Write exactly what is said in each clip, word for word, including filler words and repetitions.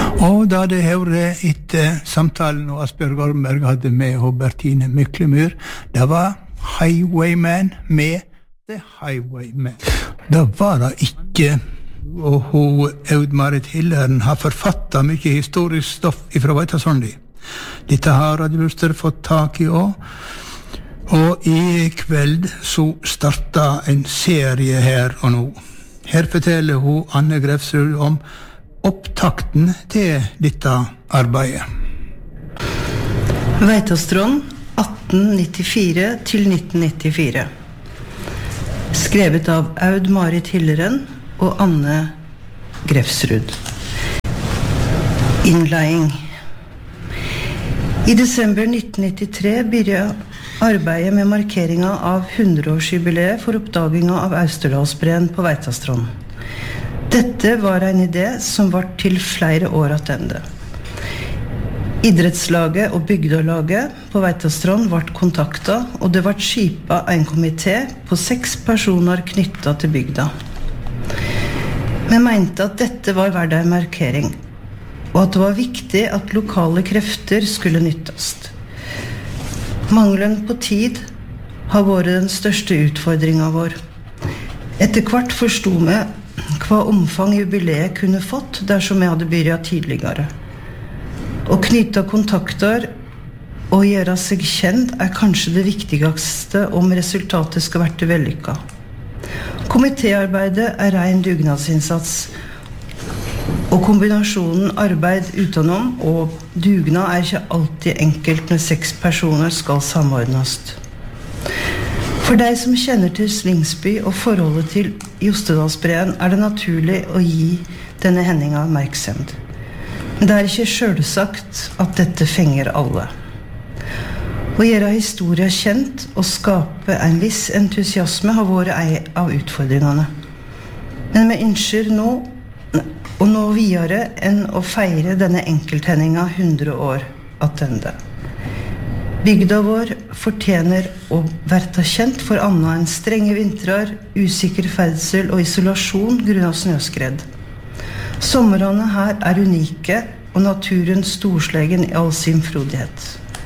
Og da det hører etter samtalen og Asbjørg Ormberg hadde med Bertine Myklemyr, det var Highwayman med The Highwayman. Det var det ikke, og hun Aud-Marit Hilleren har forfattet mye historisk stoff fra Veitastrandi. Dette har Radio Luster fått tak i også. Og i kveld så startet en serie her og nå. Her forteller hun Anne Grefsrud om opptakten til dette arbeidet. Veitastrand atten nittifire til nitten nittifire. Skrevet av Aud-Marit Hilleren og Anne Grefsrud. Innleiing. I desember nitten nittitre begynte arbeidet med markeringen av hundreårsjubileet for oppdagingen av Austerdalsbreen på Veitastrand. Dette var en idé som var til flere år attende. Idrettslaget og bygdalaget på Veitastrand ble kontaktet, og det ble skipet en komité på seks personer knyttet til bygda. Vi mente at dette var verdt en markering, og at det var viktig at lokale krefter skulle nyttes. Mangelen på tid har vært den største utfordringen vår. Etter hvert forstod vi hva omfang jubileet kunne fått dersom vi hadde begynt tidligere. Å knytte kontakter og gjøre seg kjent er kanskje det viktigste om resultatet skal være vellykket. Komitéarbeidet er ren dugnadsinnsats, og kombinasjonen arbeid utenom og dugnad er ikke alltid enkelt når seks personer skal samordnes. For de som kjenner til Svingsby og forholdet til Jostedalsbreen er det naturlig å gi denne hendingen oppmerksomhet. Men det er ikke selvsagt at dette fenger alle. Å gjøre historien kjent og skape en viss entusiasme har vært en av utfordringene. Men vi ønsker nå og nå videre enn å feire denne enkelthendingen hundre år attende. Bygda vår fortjener å være kjent for annet enn strenge vintrer, usikker ferdsel og isolasjon grunnet snøskred. Sommerene her er unike, og naturen storslegen i all sin frodighet.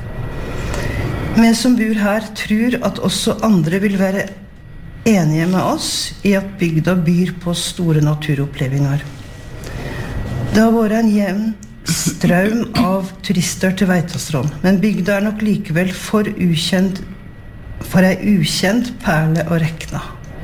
Vi som bor her tror at også andre vil være enige med oss i at bygda byr på store naturopplevelser. Det har vært en jevn strøm av turister til Veitastrand, men bygda er nok likevel for ukjent, for en ukjent perle å rekne.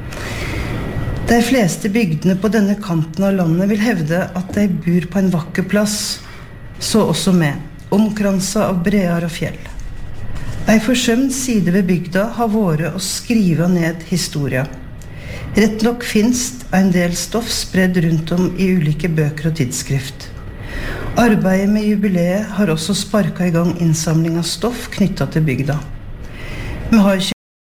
De fleste bygdene på denne kanten av landet vil hevde at de bor på en vakker plass, så også med, omkranset av breer og fjell. En forsømt side ved bygda har vært å skrive ned historien. Rett nok finnes en del stoff spredd rundt om i ulike bøker og tidsskrift. Arbeidet med jubileet har også sparket i gang innsamling av stoff knyttet til bygda. Vi har ikke